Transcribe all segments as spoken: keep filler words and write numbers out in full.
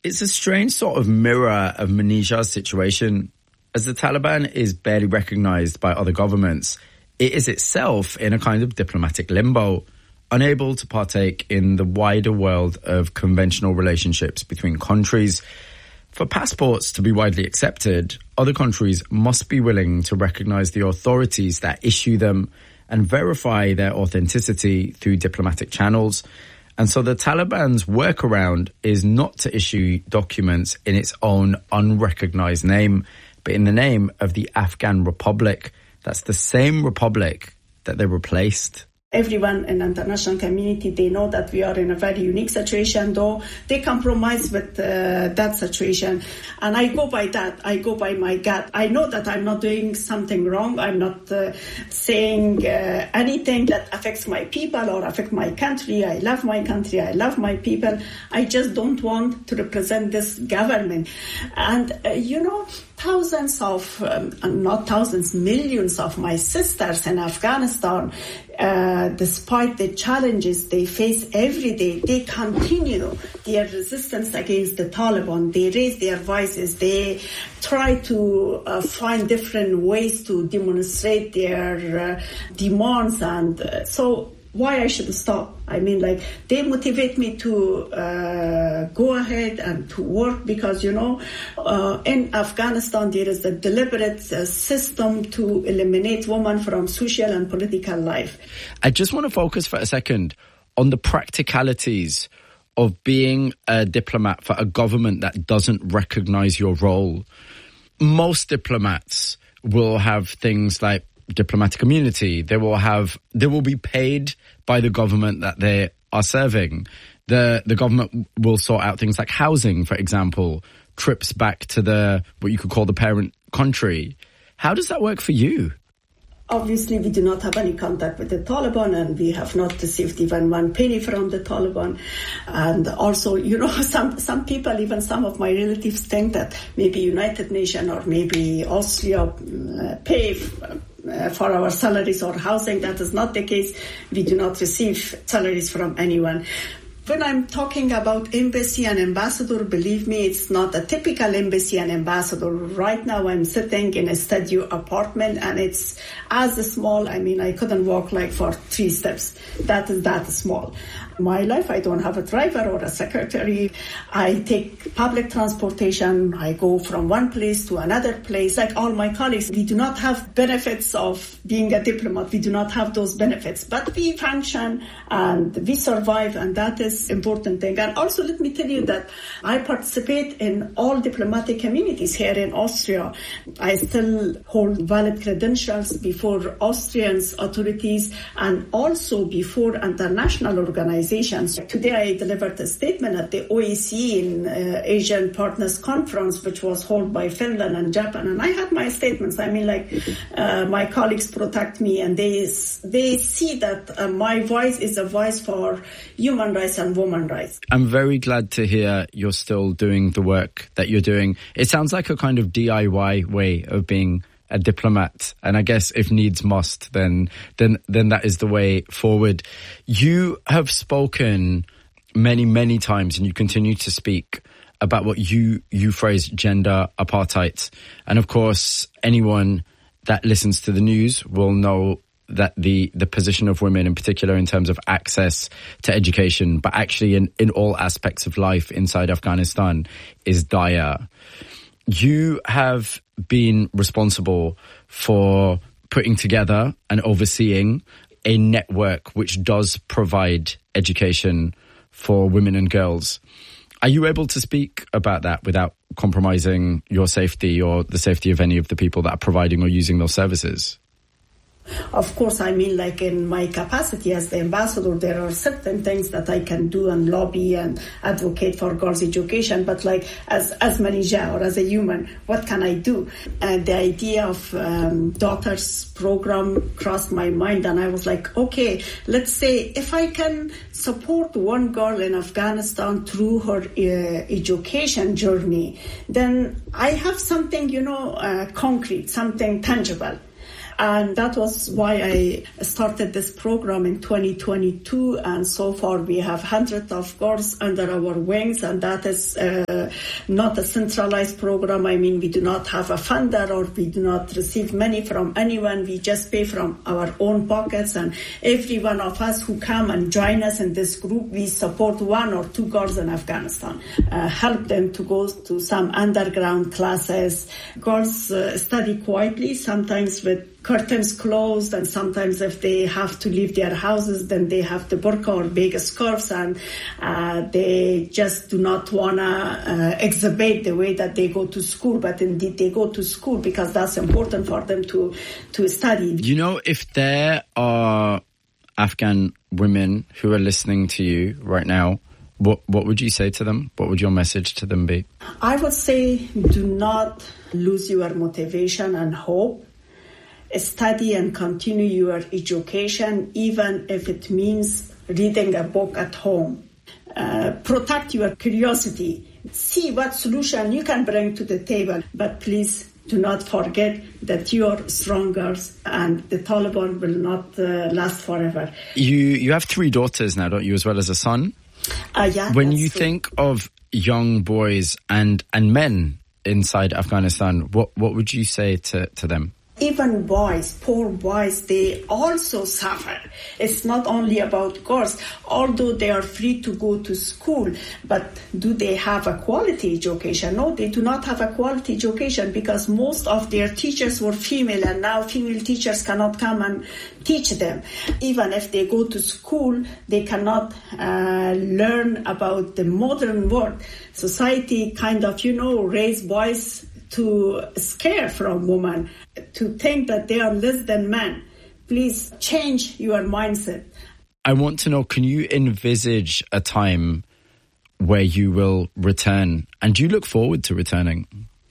It's a strange sort of mirror of Manisha's situation. As the Taliban is barely recognised by other governments, it is itself in a kind of diplomatic limbo, unable to partake in the wider world of conventional relationships between countries. For passports to be widely accepted, other countries must be willing to recognise the authorities that issue them and verify their authenticity through diplomatic channels. And so the Taliban's workaround is not to issue documents in its own unrecognised name, but in the name of the Afghan Republic. That's the same republic that they replaced. Everyone in the international community, they know that we are in a very unique situation, though they compromise with uh, that situation. And I go by that. I go by my gut. I know that I'm not doing something wrong. I'm not uh, saying uh, anything that affects my people or affect my country. I love my country. I love my people. I just don't want to represent this government. And, uh, you know, thousands of, um, not thousands, millions of my sisters in Afghanistan, uh, despite the challenges they face every day, they continue their resistance against the Taliban. They raise their voices. They try to uh, find different ways to demonstrate their uh, demands. And uh, so why I should stop? I mean, like, they motivate me to uh, go ahead and to work because, you know, uh, in Afghanistan, there is a deliberate uh, system to eliminate women from social and political life. I just want to focus for a second on the practicalities of being a diplomat for a government that doesn't recognize your role. Most diplomats will have things like diplomatic immunity. They will have, they will be paid by the government that they are serving. The the government will sort out things like housing, for example, trips back to the, what you could call the parent country. How does that work for you? Obviously, we do not have any contact with the Taliban, and we have not received even one penny from the Taliban. And also, you know, some some people, even some of my relatives, think that maybe United Nations or maybe Austria uh, pay uh, for our salaries or housing. That is not the case. We do not receive salaries from anyone. When I'm talking about embassy and ambassador, believe me, it's not a typical embassy and ambassador. Right now, I'm sitting in a studio apartment, and it's as small. I mean, I couldn't walk like for three steps. That is that small. My life, I don't have a driver or a secretary. I take public transportation. I go from one place to another place. Like all my colleagues, we do not have benefits of being a diplomat. We do not have those benefits, but we function and we survive, and that is important thing. And also, let me tell you that I participate in all diplomatic communities here in Austria. I still hold valid credentials before Austrian authorities and also before international organizations. Today I delivered a statement at the O A C in uh, Asian Partners Conference, which was held by Finland and Japan, and I had my statements. I mean, like, uh, my colleagues protect me, and they they see that uh, my voice is a voice for human rights and women's rights. I'm very glad to hear you're still doing the work that you're doing. It sounds like a kind of D I Y way of being a diplomat, and I guess if needs must, then then then that is the way forward. You have spoken many, many times, and you continue to speak about what you you phrase gender apartheid. And of course, anyone that listens to the news will know that the the position of women, in particular in terms of access to education, but actually in, in all aspects of life inside Afghanistan, is dire. You have been responsible for putting together and overseeing a network which does provide education for women and girls. Are you able to speak about that without compromising your safety or the safety of any of the people that are providing or using those services? Of course, I mean, like, in my capacity as the ambassador, there are certain things that I can do and lobby and advocate for girls' education. But like, as as Manisha or as a human, what can I do? And the idea of um, daughters program crossed my mind, and I was like, okay, let's say if I can support one girl in Afghanistan through her uh, education journey, then I have something, you know, uh, concrete, something tangible. And that was why I started this program in twenty twenty-two. And so far we have hundreds of girls under our wings. And that is uh, not a centralized program. I mean, we do not have a funder or we do not receive money from anyone. We just pay from our own pockets. And every one of us who come and join us in this group, we support one or two girls in Afghanistan, uh, help them to go to some underground classes. Girls uh, study quietly, sometimes with curtains closed, and sometimes if they have to leave their houses, then they have the burqa or big scarves, and uh, they just do not want to uh, exhibit the way that they go to school, but indeed they go to school because that's important for them to, to study. You know, if there are Afghan women who are listening to you right now, what what would you say to them? What would your message to them be? I would say do not lose your motivation and hope. Study and continue your education, even if it means reading a book at home. Uh, protect your curiosity. See what solution you can bring to the table, but please do not forget that you are stronger and the Taliban will not uh, last forever. You you have three daughters now, don't you, as well as a son? Uh, yeah, when you true. think of young boys and, and men inside Afghanistan, what, what would you say to, to them? Even boys, poor boys, they also suffer. It's not only about girls, although they are free to go to school, but do they have a quality education? No, they do not have a quality education because most of their teachers were female, and now female teachers cannot come and teach them. Even if they go to school, they cannot uh, learn about the modern world. Society kind of, you know, raise boys to scare from women, to think that they are less than men. Please change your mindset. I want to know, can you envisage a time where you will return? And do you look forward to returning?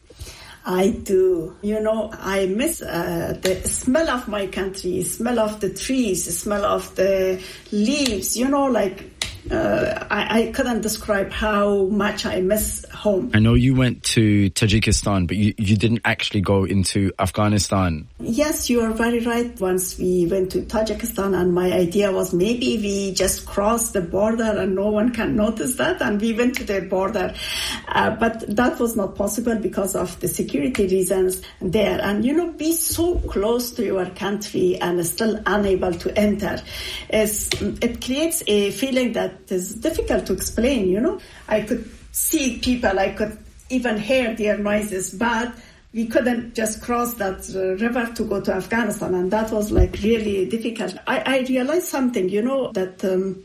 I do. You know, I miss uh, the smell of my country, smell of the trees, smell of the leaves, you know, like Uh, I, I couldn't describe how much I miss home. I know you went to Tajikistan, but you, you didn't actually go into Afghanistan. Yes, you are very right. Once we went to Tajikistan, and my idea was maybe we just cross the border and no one can notice that, and we went to the border. Uh, but that was not possible because of the security reasons there. And, you know, be so close to your country and still unable to enter. It's, it creates a feeling that is difficult to explain, you know. I could see people, I could even hear their noises, but we couldn't just cross that uh, river to go to Afghanistan, and that was like really difficult. I, I realized something, you know, that um,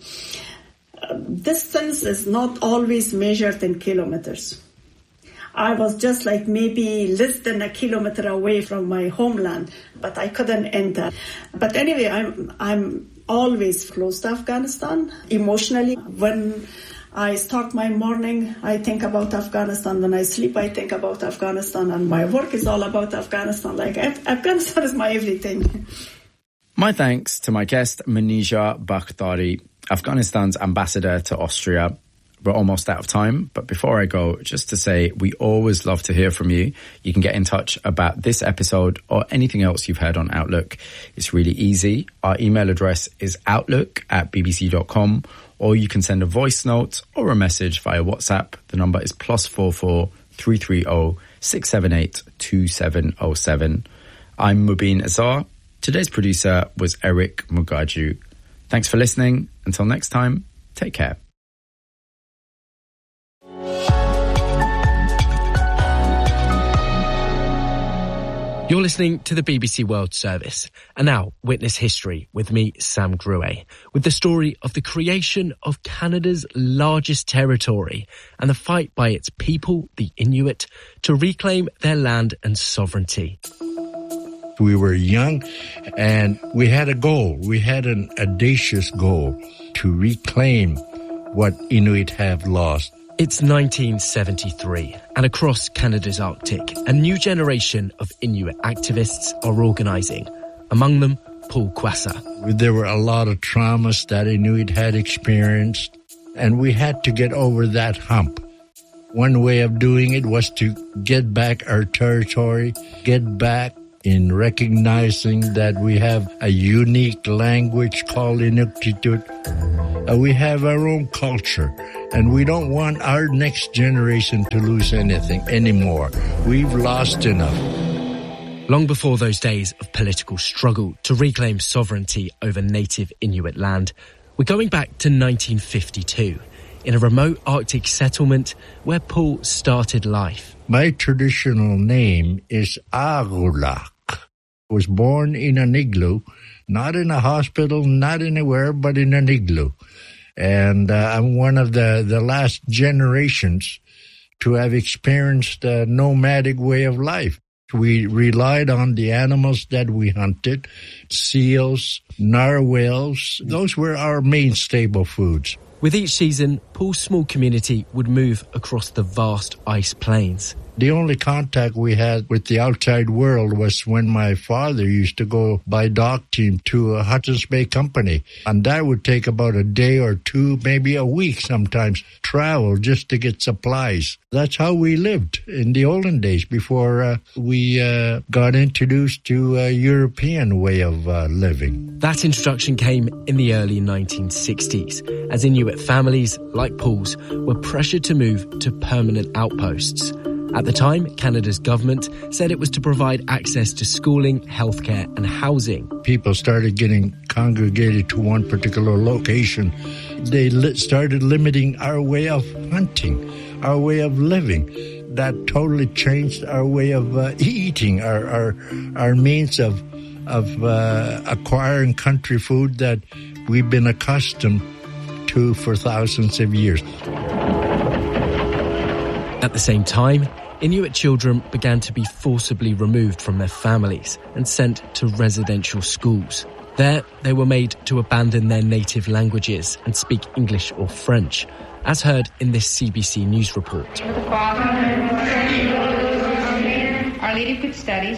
distance is not always measured in kilometers. I was just like maybe less than a kilometer away from my homeland, but I couldn't enter. But anyway, I'm I'm always close to Afghanistan emotionally. When I start my morning, I think about Afghanistan. When I sleep, I think about Afghanistan. And my work is all about Afghanistan. Like, Af- Afghanistan is my everything. My thanks to my guest, Manisha Bakhtari, Afghanistan's ambassador to Austria. We're almost out of time, but before I go, just to say, we always love to hear from you. You can get in touch about this episode or anything else you've heard on Outlook. It's really easy. Our email address is outlook at bbc dot com, or you can send a voice note or a message via WhatsApp. The number is plus four four three three zero six seven eight two seven zero seven. I'm Mubin Azar. Today's producer was Eric Mugaju. Thanks for listening. Until next time, take care. You're listening to the B B C World Service. And now, witness history with me, Sam Gruey, with the story of the creation of Canada's largest territory and the fight by its people, the Inuit, to reclaim their land and sovereignty. We were young and we had a goal. We had an audacious goal to reclaim what Inuit have lost. It's nineteen seventy-three, and across Canada's Arctic, a new generation of Inuit activists are organising. Among them, Paul Quassa. There were a lot of traumas that Inuit had experienced, and we had to get over that hump. One way of doing it was to get back our territory, get back in recognizing that we have a unique language called Inuktitut. Uh, we have our own culture, and we don't want our next generation to lose anything anymore. We've lost enough. Long before those days of political struggle to reclaim sovereignty over native Inuit land, we're going back to nineteen fifty-two, in a remote Arctic settlement where Paul started life. My traditional name is Arulak. I was born in an igloo, not in a hospital, not anywhere, but in an igloo. And uh, I'm one of the, the last generations to have experienced a nomadic way of life. We relied on the animals that we hunted, seals, narwhals. Those were our main staple foods. With each season, Paul's small community would move across the vast ice plains. The only contact we had with the outside world was when my father used to go by dock team to a Hudson's Bay Company. And that would take about a day or two, maybe a week sometimes, travel just to get supplies. That's how we lived in the olden days before uh, we uh, got introduced to a European way of uh, living. That introduction came in the early nineteen sixties, as Inuit families, like Paul's, were pressured to move to permanent outposts. At the time, Canada's government said it was to provide access to schooling, healthcare and housing. People started getting congregated to one particular location. They li- started limiting our way of hunting, our way of living. That totally changed our way of uh, eating, our, our our means of of uh, acquiring country food that we've been accustomed to for thousands of years. At the same time, Inuit children began to be forcibly removed from their families and sent to residential schools. There, they were made to abandon their native languages and speak English or French, as heard in this C B C News report. Our Lady of Good Studies.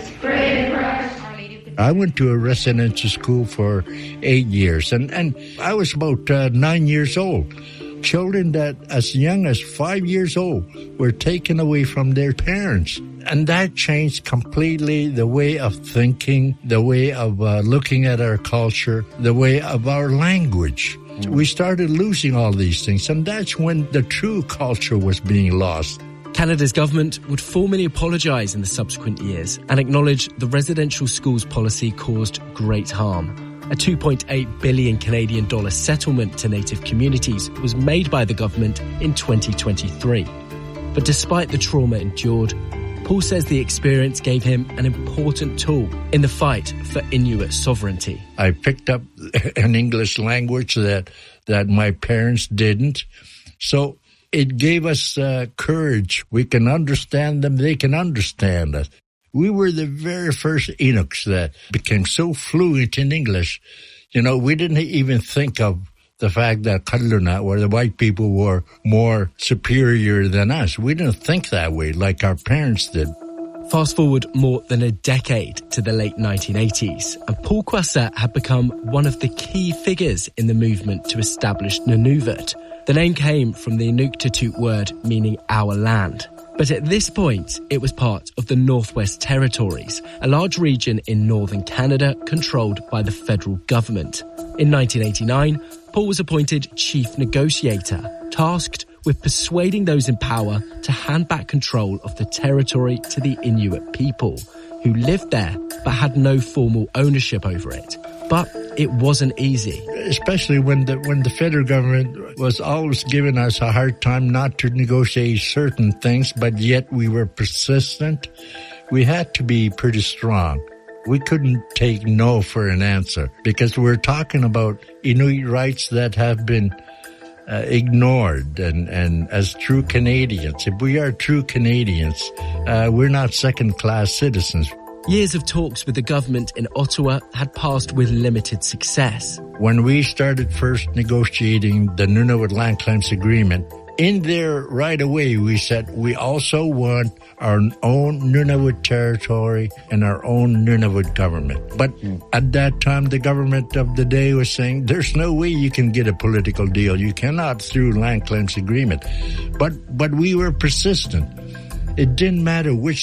I went to a residential school for eight years, and, and I was about uh, nine years old. Children that as young as five years old were taken away from their parents. And that changed completely the way of thinking, the way of uh, looking at our culture, the way of our language. We started losing all these things, and that's when the true culture was being lost. Canada's government would formally apologise in the subsequent years and acknowledge the residential schools policy caused great harm. A two point eight billion Canadian dollar settlement to native communities was made by the government in twenty twenty-three. But despite the trauma endured, Paul says the experience gave him an important tool in the fight for Inuit sovereignty. I picked up an English language that that my parents didn't. So it gave us uh, courage. We can understand them. They can understand us. We were the very first Inuks that became so fluent in English. You know, we didn't even think of the fact that Kadluna, or the white people, were more superior than us. We didn't think that way like our parents did. Fast forward more than a decade to the late nineteen eighties, and Paul Croisset had become one of the key figures in the movement to establish Nunavut. The name came from the Inuktitut word meaning our land. But at this point, it was part of the Northwest Territories, a large region in northern Canada controlled by the federal government. In nineteen eighty-nine, Paul was appointed chief negotiator, tasked with persuading those in power to hand back control of the territory to the Inuit people, who lived there but had no formal ownership over it. But it wasn't easy. Especially when the when the federal government was always giving us a hard time not to negotiate certain things, but yet we were persistent. We had to be pretty strong. We couldn't take no for an answer, because we're talking about Inuit rights that have been uh, ignored. And, and as true Canadians, if we are true Canadians, uh, we're not second-class citizens. Years of talks with the government in Ottawa had passed with limited success. When we started first negotiating the Nunavut Land Claims Agreement, in there right away we said we also want our own Nunavut territory and our own Nunavut government. But mm. at that time, the government of the day was saying there's no way you can get a political deal. You cannot through Land Claims Agreement. But, but we were persistent. It didn't matter which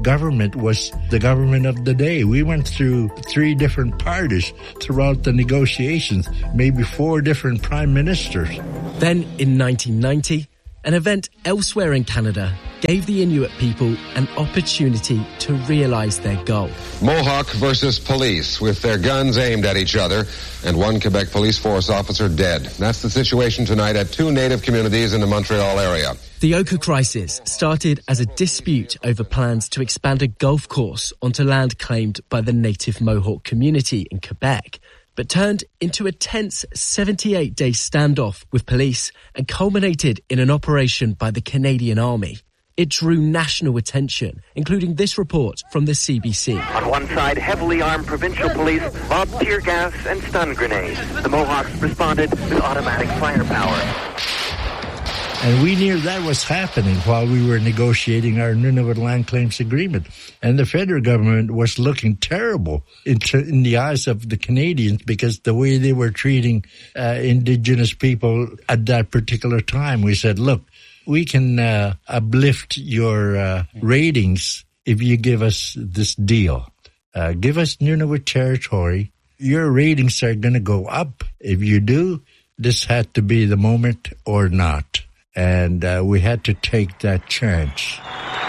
government was the government of the day. We went through three different parties throughout the negotiations, maybe four different prime ministers. Then, in nineteen ninety, an event elsewhere in Canada gave the Inuit people an opportunity to realise their goal. Mohawk versus police, with their guns aimed at each other, and one Quebec police force officer dead. That's the situation tonight at two Native communities in the Montreal area. The Oka crisis started as a dispute over plans to expand a golf course onto land claimed by the Native Mohawk community in Quebec, but turned into a tense seventy-eight day standoff with police and culminated in an operation by the Canadian Army. It drew national attention, including this report from the C B C. On one side, heavily armed provincial police lobbed tear gas and stun grenades. The Mohawks responded with automatic firepower. And we knew that was happening while we were negotiating our Nunavut Land Claims Agreement. And the federal government was looking terrible in, in the eyes of the Canadians because the way they were treating uh, Indigenous people at that particular time. We said, look, we can uh, uplift your uh, ratings if you give us this deal. Uh, give us Nunavut territory. Your ratings are going to go up. If you do, this had to be the moment or not. And uh, we had to take that chance.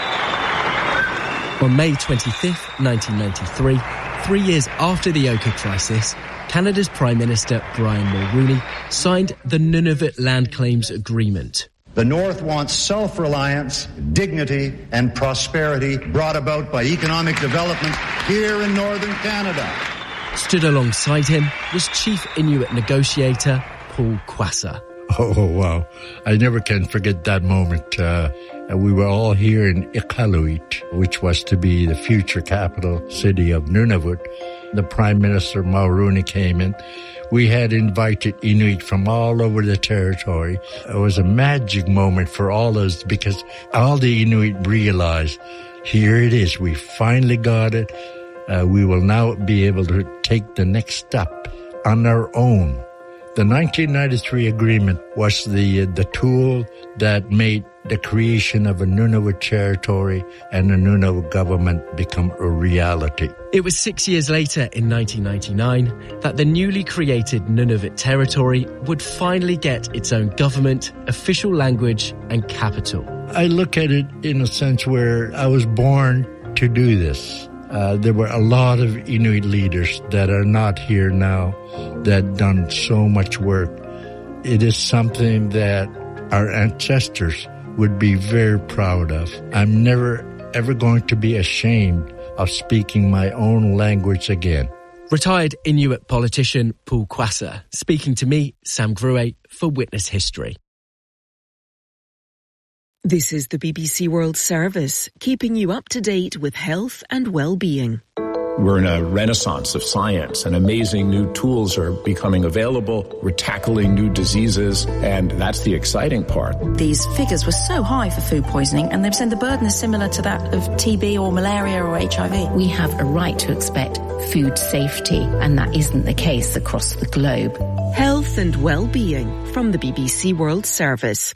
On May twenty-fifth, nineteen ninety-three, three years after the Oka crisis, Canada's Prime Minister Brian Mulroney signed the Nunavut Land Claims Agreement. The North wants self-reliance, dignity, and prosperity brought about by economic development here in northern Canada. Stood alongside him was Chief Inuit negotiator Paul Quassa. Oh, wow. I never can forget that moment. Uh, we were all here in Iqaluit, which was to be the future capital city of Nunavut. The Prime Minister Mulroney came in. We had invited Inuit from all over the territory. It was a magic moment for all of us because all the Inuit realized, here it is. We finally got it. Uh, we will now be able to take the next step on our own. The nineteen ninety-three agreement was the the tool that made the creation of a Nunavut territory and a Nunavut government become a reality. It was six years later, in nineteen ninety-nine, that the newly created Nunavut territory would finally get its own government, official language and capital. I look at it in a sense where I was born to do this. Uh, there were a lot of Inuit leaders that are not here now that done so much work. It is something that our ancestors would be very proud of. I'm never, ever going to be ashamed of speaking my own language again. Retired Inuit politician Paul Quassa, speaking to me, Sam Gruey, for Witness History. This is the B B C World Service, keeping you up to date with health and well-being. We're in a renaissance of science, and amazing new tools are becoming available. We're tackling new diseases, and that's the exciting part. These figures were so high for food poisoning, and they've said the burden is similar to that of T B or malaria or H I V. We have a right to expect food safety, and that isn't the case across the globe. Health and well-being from the B B C World Service.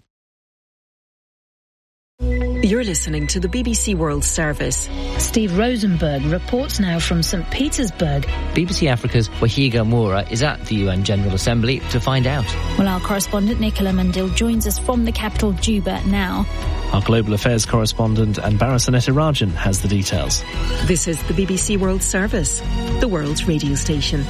You're listening to the B B C World Service. Steve Rosenberg reports now from Saint Petersburg. B B C Africa's Wahiga Moura is at the U N General Assembly to find out. Well, our correspondent Nicola Mandil joins us from the capital, Juba, now. Our Global Affairs correspondent Anbara Sanetarajan has the details. This is the B B C World Service, the world's radio station.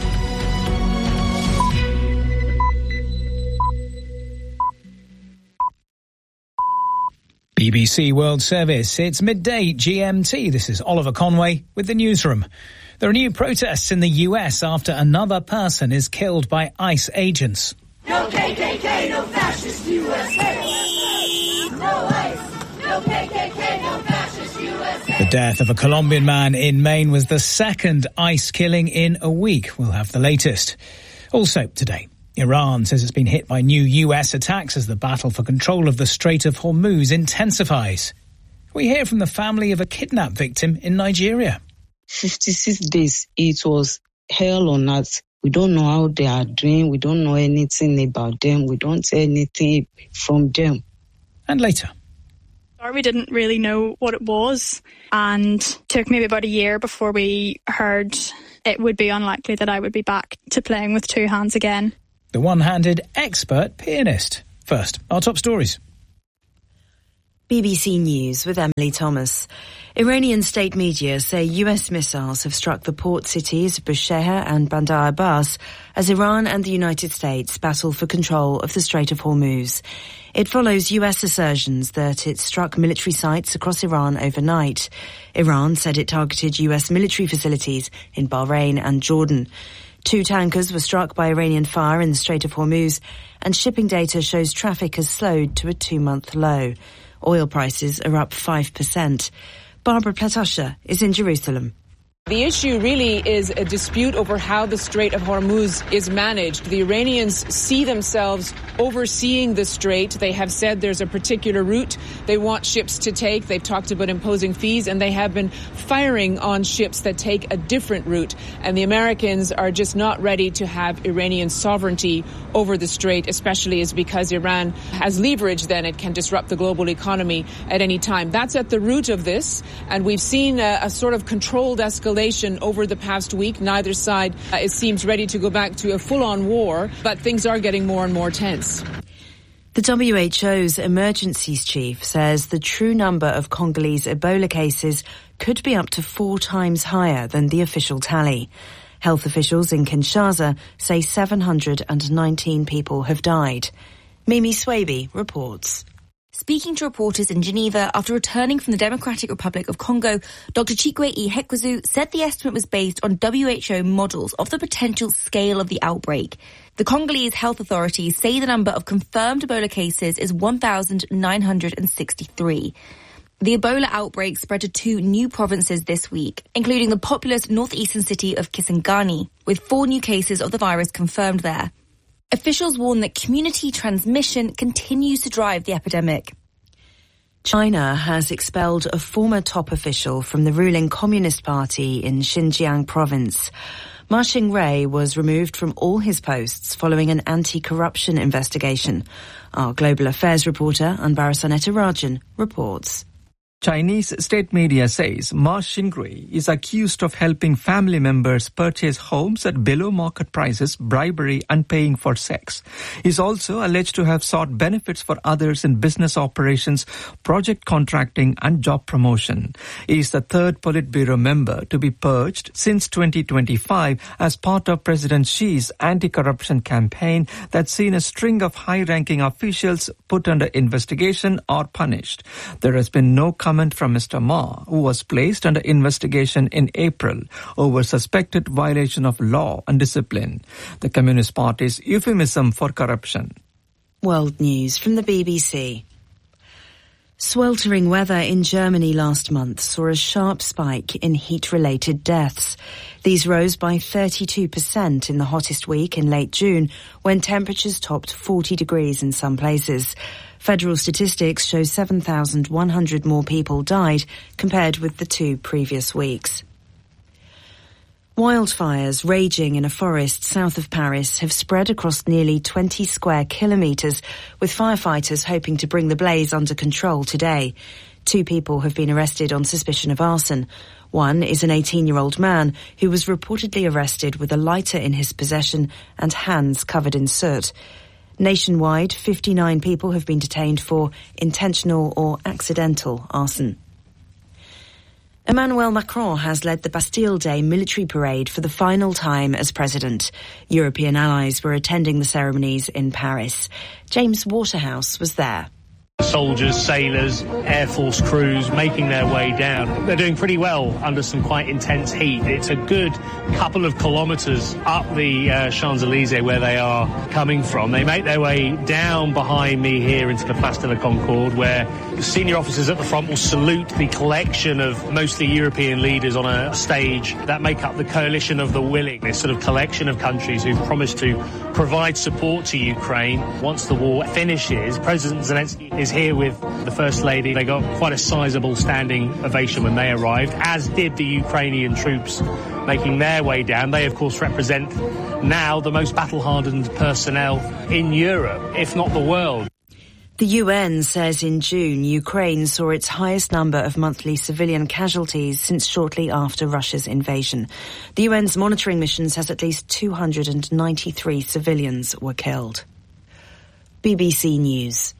B B C World Service. It's midday G M T. This is Oliver Conway with the newsroom. There are new protests in the U S after another person is killed by ICE agents. No K K K, no fascist U S A. No ICE, no K K K, no fascist U S A. The death of a Colombian man in Maine was the second ICE killing in a week. We'll have the latest. Also today, Iran says it's been hit by new U S attacks as the battle for control of the Strait of Hormuz intensifies. We hear from the family of a kidnap victim in Nigeria. fifty-six days, it was hell on earth. We don't know how they are doing. We don't know anything about them. We don't hear anything from them. And later. We didn't really know what it was, and it took maybe about a year before we heard it would be unlikely that I would be back to playing with two hands again. The one-handed expert pianist. First, our top stories. B B C News with Emily Thomas. Iranian state media say U S missiles have struck the port cities of Bushehr and Bandar Abbas as Iran and the United States battle for control of the Strait of Hormuz. It follows U S assertions that it struck military sites across Iran overnight. Iran said it targeted U S military facilities in Bahrain and Jordan. Two tankers were struck by Iranian fire in the Strait of Hormuz, and shipping data shows traffic has slowed to a two-month low. Oil prices are up five percent. Barbara Platasha is in Jerusalem. The issue really is a dispute over how the Strait of Hormuz is managed. The Iranians see themselves overseeing the strait. They have said there's a particular route they want ships to take. They've talked about imposing fees, and they have been firing on ships that take a different route. And the Americans are just not ready to have Iranian sovereignty over the strait, especially as because Iran has leverage, then it can disrupt the global economy at any time. That's at the root of this, and we've seen a, a sort of controlled escalation over the past week. Neither side, uh, it seems, ready to go back to a full-on war, but things are getting more and more tense. The W H O's emergencies chief says the true number of Congolese Ebola cases could be up to four times higher than the official tally. Health officials in Kinshasa say seven hundred nineteen people have died. Mimi Swaby reports. Speaking to reporters in Geneva after returning from the Democratic Republic of Congo, Doctor Chikwe Ihekwezu said the estimate was based on W H O models of the potential scale of the outbreak. The Congolese health authorities say the number of confirmed Ebola cases is one thousand nine hundred sixty-three. The Ebola outbreak spread to two new provinces this week, including the populous northeastern city of Kisangani, with four new cases of the virus confirmed there. Officials warn that community transmission continues to drive the epidemic. China has expelled a former top official from the ruling Communist Party in Xinjiang province. Ma Xingrui was removed from all his posts following an anti-corruption investigation. Our global affairs reporter, Anbarasan Etirajan, reports. Chinese state media says Ma Xingrui is accused of helping family members purchase homes at below market prices, bribery and paying for sex. He is also alleged to have sought benefits for others in business operations, project contracting and job promotion. He is the third Politburo member to be purged since twenty twenty-five as part of President Xi's anti-corruption campaign that's seen a string of high-ranking officials put under investigation or punished. There has been no comment from Mister Ma, who was placed under investigation in April over suspected violation of law and discipline. The Communist Party's euphemism for corruption. World News from the B B C. Sweltering weather in Germany last month saw a sharp spike in heat-related deaths. These rose by thirty-two percent in the hottest week in late June, when temperatures topped forty degrees in some places. Federal statistics show seven thousand one hundred more people died compared with the two previous weeks. Wildfires raging in a forest south of Paris have spread across nearly twenty square kilometres, with firefighters hoping to bring the blaze under control today. Two people have been arrested on suspicion of arson. One is an eighteen-year-old man who was reportedly arrested with a lighter in his possession and hands covered in soot. Nationwide, fifty-nine people have been detained for intentional or accidental arson. Emmanuel Macron has led the Bastille Day military parade for the final time as president. European allies were attending the ceremonies in Paris. James Waterhouse was there. Soldiers, sailors, Air Force crews making their way down. They're doing pretty well under some quite intense heat. It's a good couple of kilometres up the uh, Champs-Élysées where they are coming from. They make their way down behind me here into the Place de la Concorde, where senior officers at the front will salute the collection of mostly European leaders on a stage that make up the Coalition of the Willing, this sort of collection of countries who've promised to provide support to Ukraine once the war finishes. President Zelensky is here with the First Lady. They got quite a sizable standing ovation when they arrived, as did the Ukrainian troops making their way down. They, of course, represent now the most battle-hardened personnel in Europe, if not the world. The U N says in June, Ukraine saw its highest number of monthly civilian casualties since shortly after Russia's invasion. The U N's monitoring mission says at least two hundred ninety-three civilians were killed. B B C News.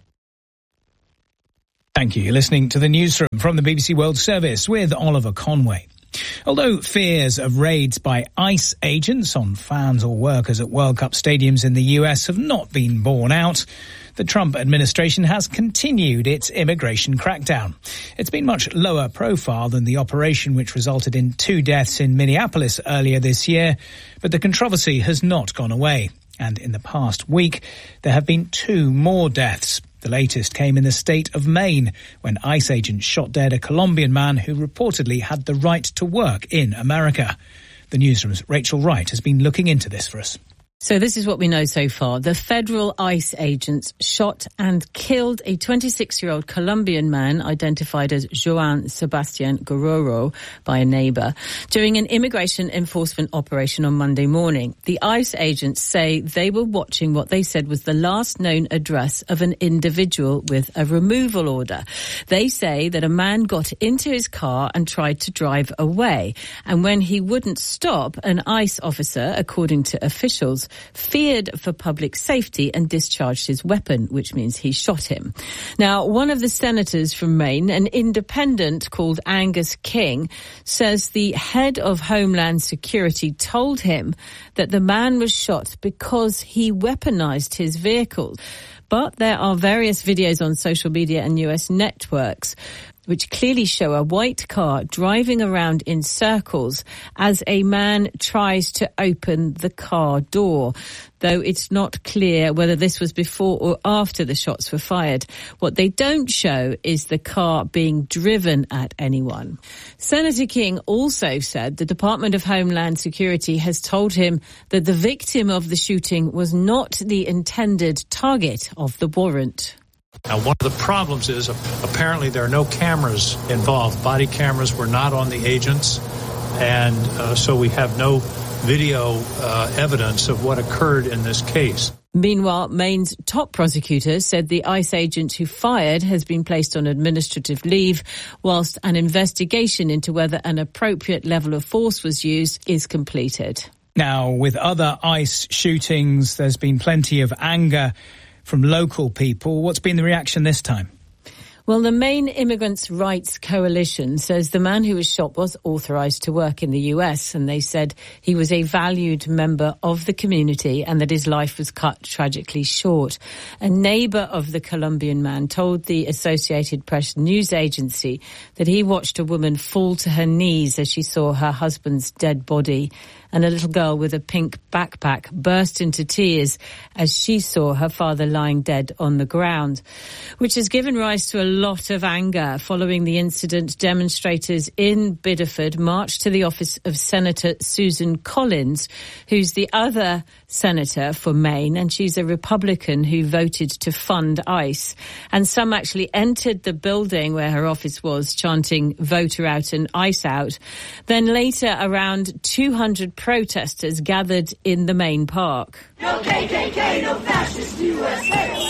Thank you. You're listening to the newsroom from the B B C World Service with Oliver Conway. Although fears of raids by ICE agents on fans or workers at World Cup stadiums in the U S have not been borne out, the Trump administration has continued its immigration crackdown. It's been much lower profile than the operation which resulted in two deaths in Minneapolis earlier this year, but the controversy has not gone away. And in the past week, there have been two more deaths. The latest came in the state of Maine, when ICE agents shot dead a Colombian man who reportedly had the right to work in America. The newsroom's Rachel Wright has been looking into this for us. So this is what we know so far. The federal ICE agents shot and killed a twenty-six-year-old Colombian man identified as Joan Sebastian Guerrero by a neighbour during an immigration enforcement operation on Monday morning. The ICE agents say they were watching what they said was the last known address of an individual with a removal order. They say that a man got into his car and tried to drive away. And when he wouldn't stop, an ICE officer, according to officials, feared for public safety and discharged his weapon, which means he shot him. Now, one of the senators from Maine, an independent called Angus King, says the head of Homeland Security told him that the man was shot because he weaponized his vehicle. But there are various videos on social media and U S networks which clearly show a white car driving around in circles as a man tries to open the car door, though it's not clear whether this was before or after the shots were fired. What they don't show is the car being driven at anyone. Senator King also said the Department of Homeland Security has told him that the victim of the shooting was not the intended target of the warrant. Now, one of the problems is apparently there are no cameras involved. Body cameras were not on the agents, and uh, so we have no video uh, evidence of what occurred in this case. Meanwhile, Maine's top prosecutor said the ICE agent who fired has been placed on administrative leave, whilst an investigation into whether an appropriate level of force was used is completed. Now, with other ICE shootings, there's been plenty of anger from local people. What's been the reaction this time? Well, the Maine Immigrants' Rights Coalition says the man who was shot was authorised to work in the U S, and they said he was a valued member of the community and that his life was cut tragically short. A neighbour of the Colombian man told the Associated Press news agency that he watched a woman fall to her knees as she saw her husband's dead body, and a little girl with a pink backpack burst into tears as she saw her father lying dead on the ground, which has given rise to a lot of anger. Following the incident, demonstrators in Biddeford marched to the office of Senator Susan Collins, who's the other senator for Maine, and she's a Republican who voted to fund ICE. And some actually entered the building where her office was, chanting "Vote her out and ICE out." Then later, around two hundred protesters gathered in the main park. No K K K, no fascist U S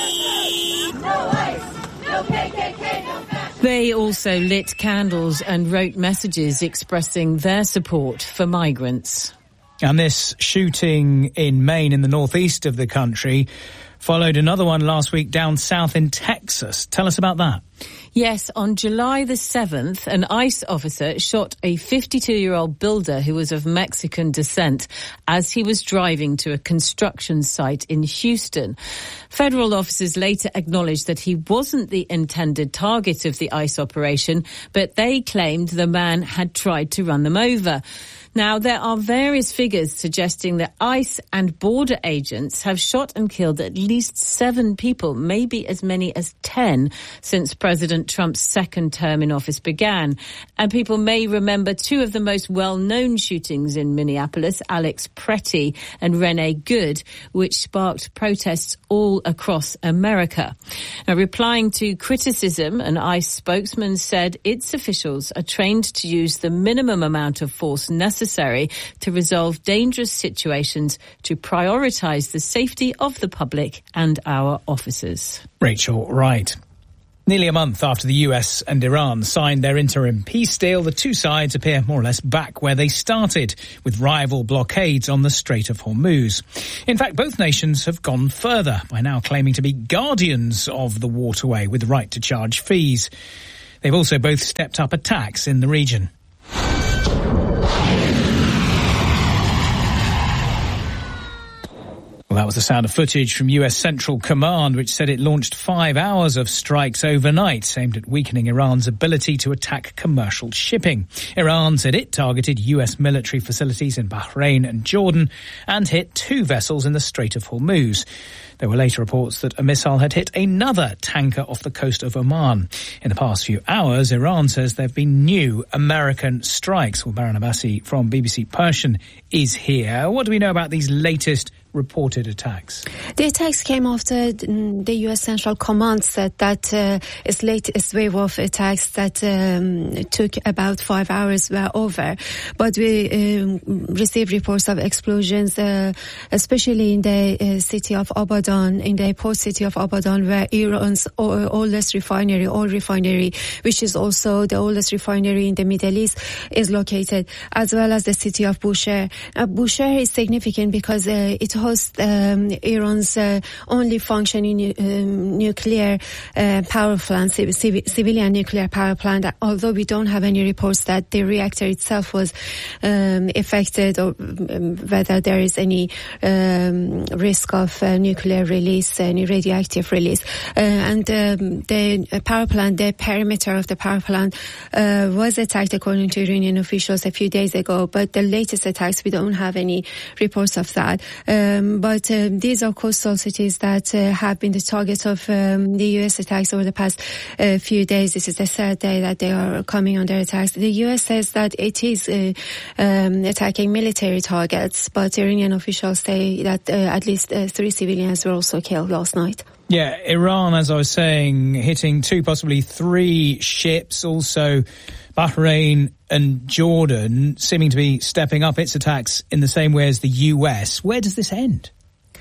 A. No ICE, no K K K, no fascist. They also lit candles and wrote messages expressing their support for migrants. And this shooting in Maine, in the northeast of the country, followed another one last week down south in Texas. Tell us about that. Yes, on July the seventh, an ICE officer shot a fifty-two-year-old builder who was of Mexican descent as he was driving to a construction site in Houston. Federal officers later acknowledged that he wasn't the intended target of the ICE operation, but they claimed the man had tried to run them over. Now, there are various figures suggesting that ICE and border agents have shot and killed at least seven people, maybe as many as ten, since President Trump's second term in office began. And people may remember two of the most well-known shootings in Minneapolis, Alex Pretty and Renee Good, which sparked protests all across America. Now, replying to criticism, an ICE spokesman said its officials are trained to use the minimum amount of force necessary necessary to resolve dangerous situations, to prioritise the safety of the public and our officers. Rachel Wright. Nearly a month after the U S and Iran signed their interim peace deal, the two sides appear more or less back where they started, with rival blockades on the Strait of Hormuz. In fact, both nations have gone further by now claiming to be guardians of the waterway with the right to charge fees. They've also both stepped up attacks in the region. Well, that was the sound of footage from U S Central Command, which said it launched five hours of strikes overnight aimed at weakening Iran's ability to attack commercial shipping. Iran said it targeted U S military facilities in Bahrain and Jordan and hit two vessels in the Strait of Hormuz. There were later reports that a missile had hit another tanker off the coast of Oman. In the past few hours, Iran says there have been new American strikes. Well, Baran Abbasi from B B C Persian is here. What do we know about these latest reported attacks? The attacks came after the U S Central Command said that uh, its latest wave of attacks that um, took about five hours were over. But we um, received reports of explosions, uh, especially in the uh, city of Abadan, in the port city of Abadan, where Iran's oldest refinery, oil refinery, which is also the oldest refinery in the Middle East, is located, as well as the city of Bushehr. Uh, Bushehr is significant because uh, it hosts um, Iran's uh, only functioning um, nuclear uh, power plant, civ- civilian nuclear power plant, although we don't have any reports that the reactor itself was um, affected or um, whether there is any um, risk of uh, nuclear release, any radioactive release. Uh, and um, the power plant, the perimeter of the power plant uh, was attacked according to Iranian officials a few days ago, but the latest attacks, we don't have any reports of that. Um, but uh, these are coastal cities that uh, have been the target of um, the U S attacks over the past uh, few days. This is the third day that they are coming under attacks. The U S says that it is uh, um, attacking military targets, but Iranian officials say that uh, at least uh, three civilians were also killed last night. Yeah, Iran, as I was saying, hitting two, possibly three ships, also Bahrain and Jordan seeming to be stepping up its attacks in the same way as the U S. Where does this end?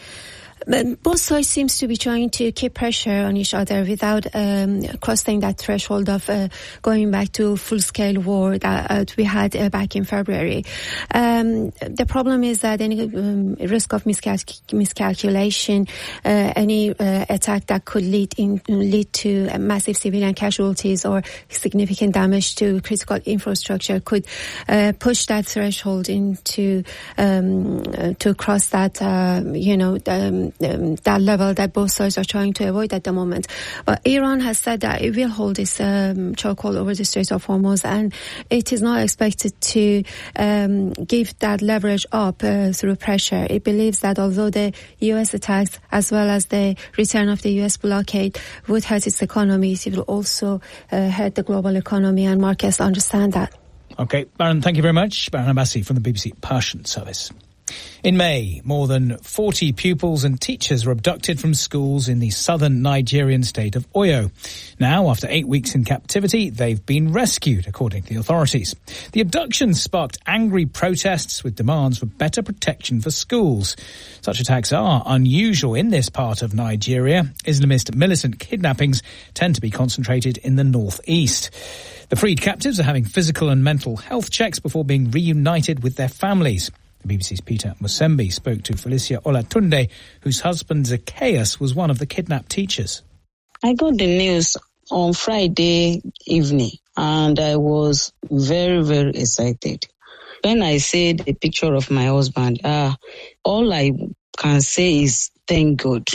But both sides seems to be trying to keep pressure on each other without um, crossing that threshold of uh, going back to full-scale war that uh, we had uh, back in February. Um, the problem is that any um, risk of miscal- miscalculation, uh, any uh, attack that could lead in, lead to uh, massive civilian casualties or significant damage to critical infrastructure could uh, push that threshold into um, uh, to cross that, uh, you know, um, Um, that level that both sides are trying to avoid at the moment. But Iran has said that it will hold this um, chokehold over the Strait of Hormuz, and it is not expected to um, give that leverage up uh, through pressure. It believes that although the U S attacks as well as the return of the U S blockade would hurt its economy, it will also uh, hurt the global economy, and markets understand that. Okay, Baran, thank you very much. Baran Abbasi from the B B C Persian Service. In May, more than forty pupils and teachers were abducted from schools in the southern Nigerian state of Oyo. Now, after eight weeks in captivity, they've been rescued, according to the authorities. The abductions sparked angry protests with demands for better protection for schools. Such attacks are unusual in this part of Nigeria. Islamist militant kidnappings tend to be concentrated in the northeast. The freed captives are having physical and mental health checks before being reunited with their families. The B B C's Peter Musembi spoke to Felicia Olatunde, whose husband Zacchaeus was one of the kidnapped teachers. I got the news on Friday evening, and I was very, very excited. When I see the picture of my husband, uh, all I can say is thank God.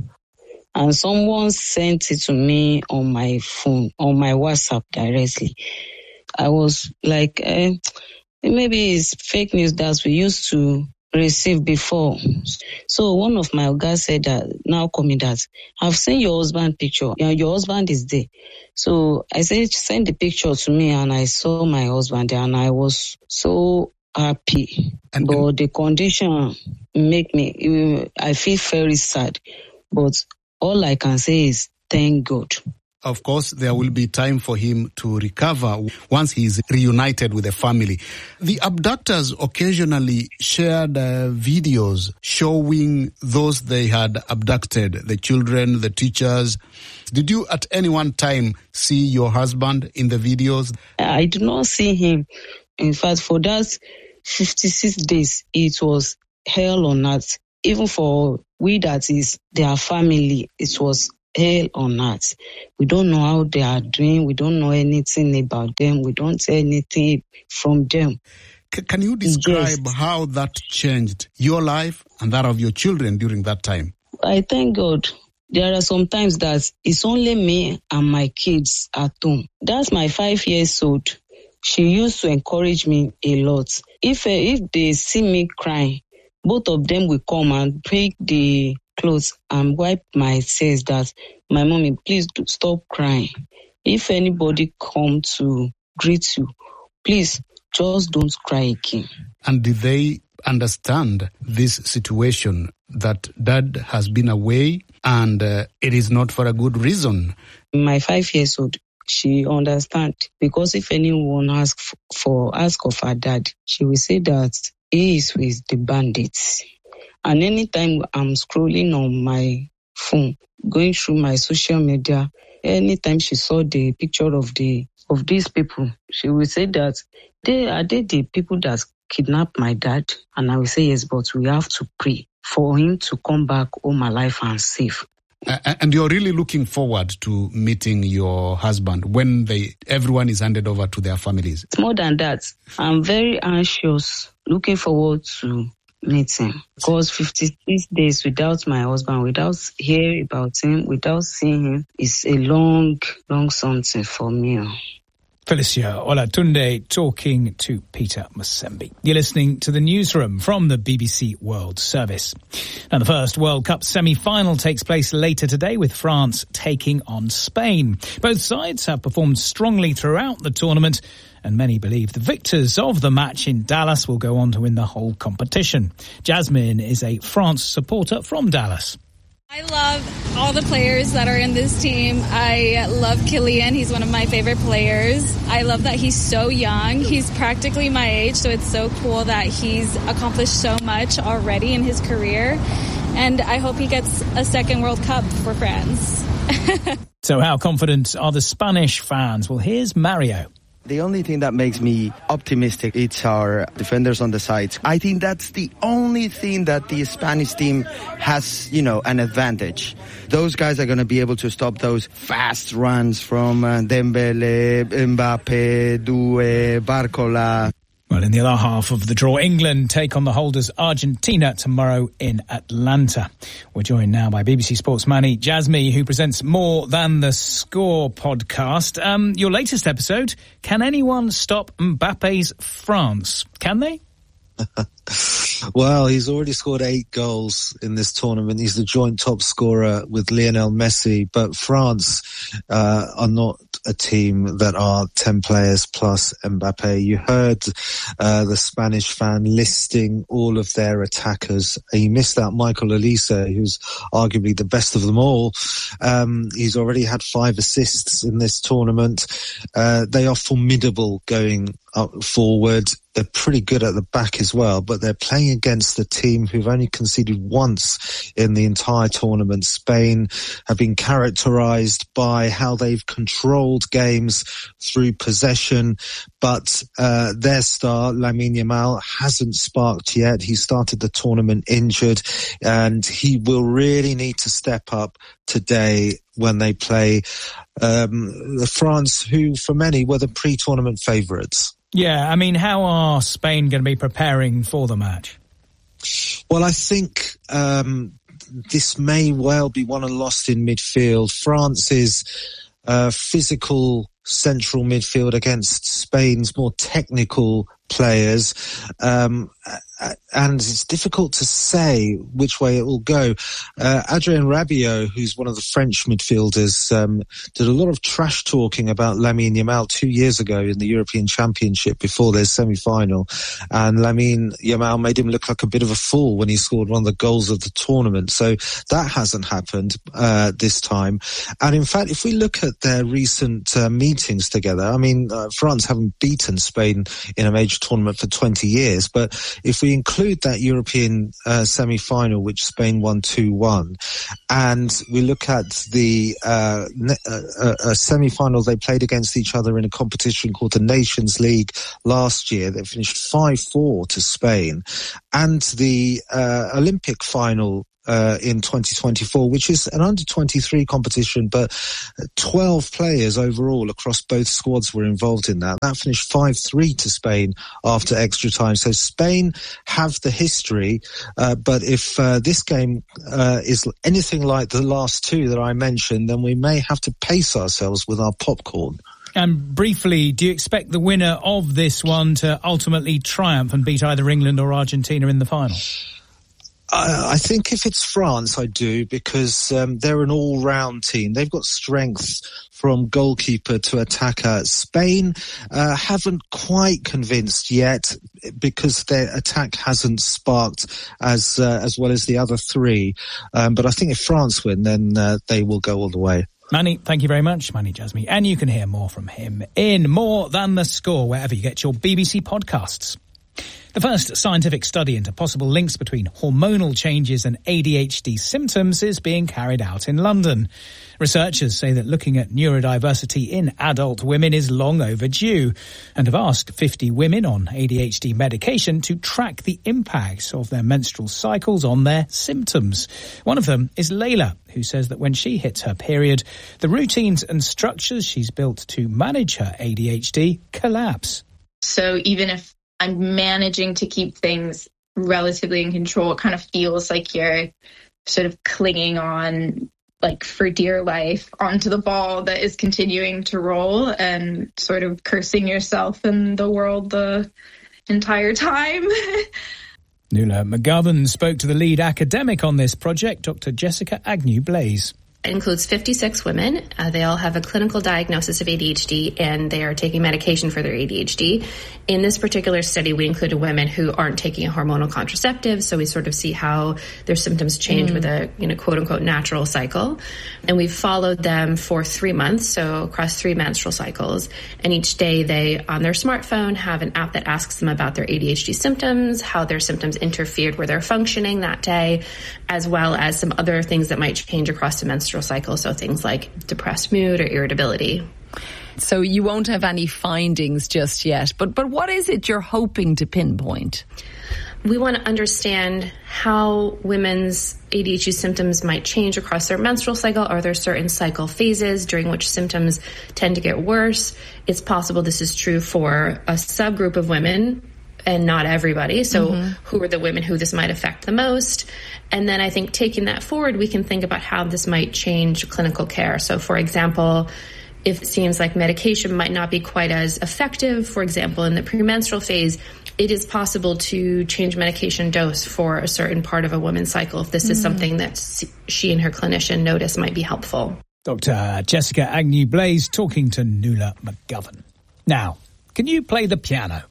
And someone sent it to me on my phone, on my WhatsApp directly. I was like, eh, maybe it's fake news that we used to receive before. So one of my guys said that, now coming that, I've seen your husband picture. You know, your husband is there. So I said, send the picture to me, and I saw my husband there, and I was so happy. And but the condition make me, I feel very sad. But all I can say is thank God. Of course, there will be time for him to recover once he is reunited with the family. The abductors occasionally shared uh, videos showing those they had abducted, the children, the teachers. Did you at any one time see your husband in the videos? I did not see him. In fact, for that fifty-six days, it was hell on earth. Even for we that is their family, it was hell on earth. We don't know how they are doing. We don't know anything about them. We don't say anything from them. C- can you describe yes. how that changed your life and that of your children during that time? I thank God. There are some times that it's only me and my kids at home. That's my five years old. She used to encourage me a lot. If uh, if they see me crying, both of them will come and break the clothes and wipe my tears. That my mommy, please do stop crying. If anybody come to greet you, please just don't cry again. And did they understand this situation that dad has been away and uh, it is not for a good reason? My five years old, she understand, because if anyone ask for ask of her dad, she will say that he is with the bandits. And anytime I'm scrolling on my phone, going through my social media, anytime she saw the picture of the of these people, she will say that they are they the people that kidnapped my dad. And I will say yes, but we have to pray for him to come back home alive and safe. Uh, and you're really looking forward to meeting your husband when they everyone is handed over to their families? More than that, I'm very anxious, looking forward to meet him. Because fifty-six days without my husband, without hearing about him, without seeing him, is a long, long something for me. Felicia Olatunde talking to Peter Musembi. You're listening to the newsroom from the B B C World Service. Now, the first World Cup semi-final takes place later today with France taking on Spain. Both sides have performed strongly throughout the tournament, and many believe the victors of the match in Dallas will go on to win the whole competition. Jasmine is a France supporter from Dallas. I love all the players that are in this team. I love Kylian. He's one of my favorite players. I love that he's so young. He's practically my age, so it's so cool that he's accomplished so much already in his career. And I hope he gets a second World Cup for France. So how confident are the Spanish fans? Well, here's Mario. The only thing that makes me optimistic is our defenders on the sides. I think that's the only thing that the Spanish team has, you know, an advantage. Those guys are going to be able to stop those fast runs from uh, Dembele, Mbappe, Due, Barcola. Well, in the other half of the draw, England take on the holders Argentina tomorrow in Atlanta. We're joined now by B B C Sports Manny Jasmine, who presents More Than the Score podcast. Um, your latest episode, Can Anyone Stop Mbappe's France? Can they? Well, he's already scored eight goals in this tournament. He's the joint top scorer with Lionel Messi. But France uh, are not a team that are ten players plus Mbappe. You heard uh, the Spanish fan listing all of their attackers. He missed out Michael Olise, who's arguably the best of them all. Um, he's already had five assists in this tournament. Uh, they are formidable going up forward. They're pretty good at the back as well, but they're playing against the team who've only conceded once in the entire tournament. Spain have been characterized by how they've controlled games through possession, but uh, their star, Lamine Yamal, hasn't sparked yet. He started the tournament injured, and he will really need to step up today when they play um, France, who for many were the pre-tournament favourites. Yeah, I mean, how are Spain going to be preparing for the match? Well, I think um, this may well be won and lost in midfield. France's uh, physical central midfield against Spain's more technical players, um, and it's difficult to say which way it will go. Uh, Adrien Rabiot, who's one of the French midfielders, um, did a lot of trash talking about Lamine Yamal two years ago in the European Championship before their semi-final, and Lamine Yamal made him look like a bit of a fool when he scored one of the goals of the tournament. So that hasn't happened uh, this time. And in fact, if we look at their recent uh, meetings together, I mean, uh, France haven't beaten Spain in a major tournament for twenty years, but if we include that European uh, semi-final, which Spain won two one, and we look at the uh, uh, uh, semi-final they played against each other in a competition called the Nations League last year, they finished five four to Spain, and the uh, Olympic final Uh, in twenty twenty-four, which is an under twenty-three competition, but twelve players overall across both squads were involved in that. That finished five three to Spain after extra time. So Spain have the history, uh, but if uh, this game uh, is anything like the last two that I mentioned, then we may have to pace ourselves with our popcorn. And briefly, do you expect the winner of this one to ultimately triumph and beat either England or Argentina in the final? I think if it's France, I do, because um, they're an all-round team. They've got strength from goalkeeper to attacker. Spain uh, haven't quite convinced yet because their attack hasn't sparked as uh, as well as the other three. Um, but I think if France win, then uh, they will go all the way. Mani, thank you very much, Mani Jasmi. And you can hear more from him in More Than the Score, wherever you get your B B C podcasts. The first scientific study into possible links between hormonal changes and A D H D symptoms is being carried out in London. Researchers say that looking at neurodiversity in adult women is long overdue and have asked fifty women on A D H D medication to track the impact of their menstrual cycles on their symptoms. One of them is Layla, who says that when she hits her period, the routines and structures she's built to manage her A D H D collapse. So even if I'm managing to keep things relatively in control, it kind of feels like you're sort of clinging on, like for dear life, onto the ball that is continuing to roll and sort of cursing yourself and the world the entire time. Nuala McGovern spoke to the lead academic on this project, Doctor Jessica Agnew-Blaze. It includes fifty-six women. Uh, they all have a clinical diagnosis of A D H D, and they are taking medication for their A D H D. In this particular study, we included women who aren't taking a hormonal contraceptive, so we sort of see how their symptoms change mm. with a, you know, quote-unquote natural cycle. And we've followed them for three months, so across three menstrual cycles. And each day they, on their smartphone, have an app that asks them about their A D H D symptoms, how their symptoms interfered with their functioning that day, as well as some other things that might change across the menstrual cycle, so things like depressed mood or irritability. So you won't have any findings just yet, but but what is it you're hoping to pinpoint? We want to understand how women's A D H D symptoms might change across their menstrual cycle. Are there certain cycle phases during which symptoms tend to get worse? It's possible this is true for a subgroup of women and not everybody. So mm-hmm. who are the women who this might affect the most? And then I think taking that forward, we can think about how this might change clinical care. So for example, if it seems like medication might not be quite as effective, for example, in the premenstrual phase, it is possible to change medication dose for a certain part of a woman's cycle if this mm. is something that she and her clinician notice might be helpful. Doctor Jessica Agnew-Blaze talking to Nuala McGovern. Now, can you play the piano?